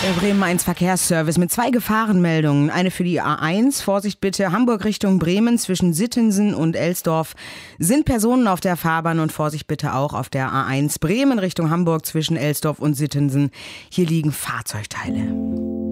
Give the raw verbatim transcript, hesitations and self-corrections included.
Der Bremen eins Verkehrsservice mit zwei Gefahrenmeldungen. Eine für die A eins, Vorsicht bitte, Hamburg Richtung Bremen zwischen Sittensen und Elsdorf sind Personen auf der Fahrbahn und Vorsicht bitte auch auf der A eins Bremen Richtung Hamburg zwischen Elsdorf und Sittensen. Hier liegen Fahrzeugteile.